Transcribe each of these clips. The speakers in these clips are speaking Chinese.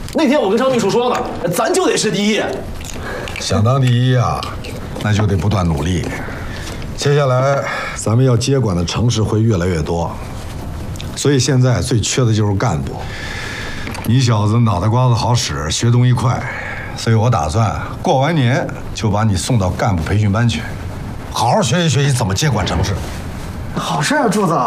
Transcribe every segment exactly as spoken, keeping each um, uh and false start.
那天我跟张秘书说了，咱就得是第一。 想当第一啊，那就得不断努力。接下来咱们要接管的城市会越来越多，所以现在最缺的就是干部。你小子脑袋瓜子好使，学东西快，所以我打算过完年就把你送到干部培训班去，好好学习学习怎么接管城市。 好事啊，柱子！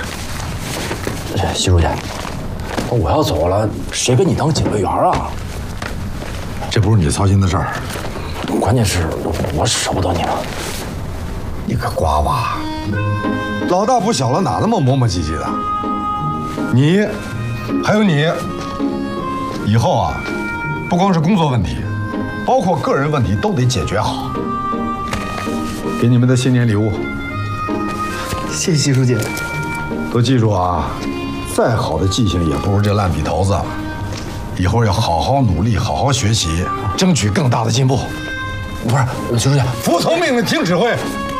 习书记，我要走了，谁给你当警卫员啊？ 这不是你操心的事儿。 关键是我舍不得你了。 你个瓜娃，老大不小了，哪那么磨磨唧唧的？你，还有你，以后啊，不光是工作问题，包括个人问题都得解决好。给你们的新年礼物。 谢谢习书记。 都记住啊，再好的记性也不如这烂笔头子。以后要好好努力，好好学习，争取更大的进步。 不是，习书记， 服从命令，听指挥。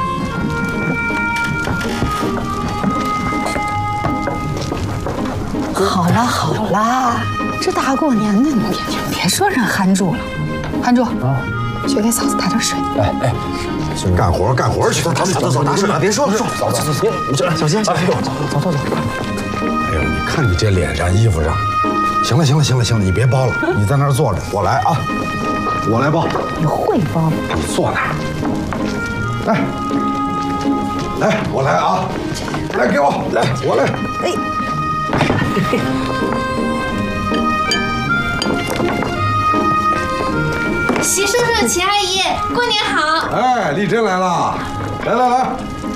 好了好了，这大过年的，你别别说人憨住了。憨住啊，去给嫂子打点水。 哎哎， 干活干活去， 走走走走，拿水吧，别说了，走走走，小心小心，走走走。 哎呦，你看你这脸上衣服上，行了行了行了行了，你别包了，你在那儿坐着，我来啊，我来包。 你会包？ 你坐那儿。来，来，我来啊，来给我，来我来。哎。 习叔叔、齐阿姨，过年好！ 哎，丽珍来了，来来来。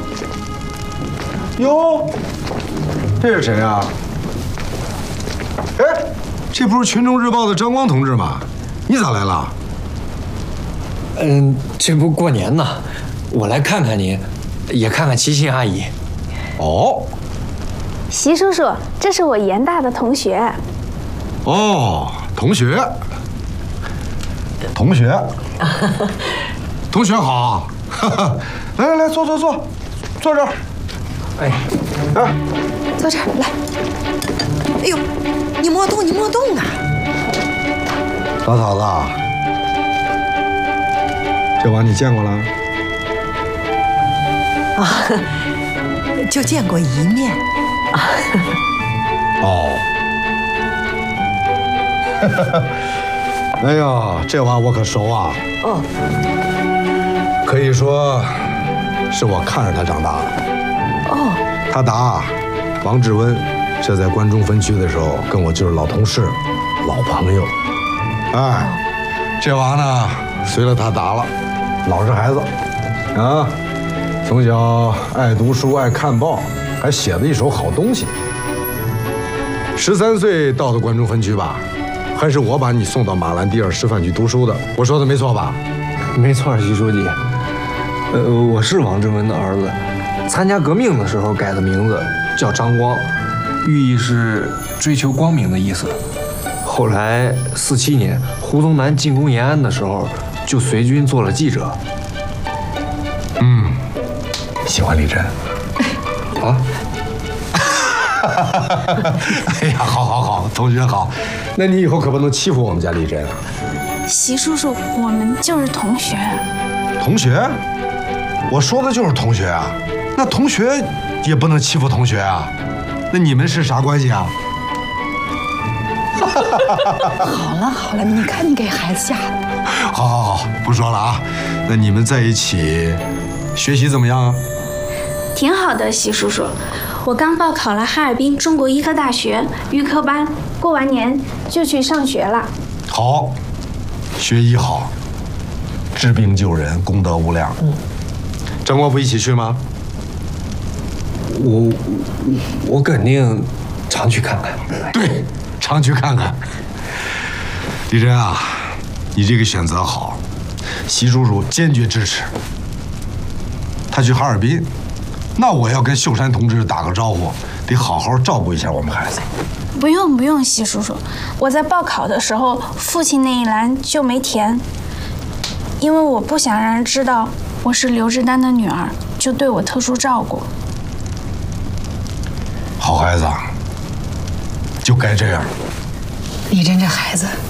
哟，这是谁啊？哎，这不是《群众日报》的张光同志吗？你咋来了？ 嗯，这不过年呢，我来看看您，也看看齐心阿姨。 哦。 习叔叔，这是我严大的同学。 哦，同学，同学，同学好，来来来，坐坐坐，坐这儿。 哎， 哎， 坐这儿来。哎呦，你莫动，你莫动啊！ 老嫂子，这娃你见过了？ 啊，就见过一面。啊， 哦，哎呀，这娃我可熟啊！ 哦， 可以说是我看着他长大的。 哦， 他打王志温，这在关中分区的时候，跟我就是老同事、老朋友。哎，这娃呢，随了他打了，老实孩子啊，从小爱读书、爱看报。还写了一手好东西。十三岁到的关中分区吧，还是我把你送到马兰第二师范区读书的，我说的没错吧？ 没错，习书记。呃，我是王志文的儿子，参加革命的时候改的名字叫张光，寓意是追求光明的意思。后来四七年胡宗南进攻延安的时候，就随军做了记者。 嗯，喜欢李真。啊！哎呀，好好好，同学好，那你以后可不能欺负我们家丽珍啊！ 习叔叔，我们就是同学。 同学？我说的就是同学啊，那同学也不能欺负同学啊，那你们是啥关系啊？ 好了好了，你看你给孩子吓的。 好好好，不说了啊，那你们在一起学习怎么样啊？ 挺好的，习叔叔。我刚报考了哈尔滨中国医科大学预科班，过完年就去上学了。 好，学医好，治病救人，功德无量。嗯，张光不一起去吗？ 我我肯定常去看看。 对，常去看看。李真啊，你这个选择好，习叔叔坚决支持。他去哈尔滨。那我要跟秀山同志打个招呼，得好好照顾一下我们孩子。 不用不用，习叔叔，我在报考的时候，父亲那一栏就没填，因为我不想让人知道我是刘志丹的女儿，就对我特殊照顾。 好孩子，就该这样。 李真这孩子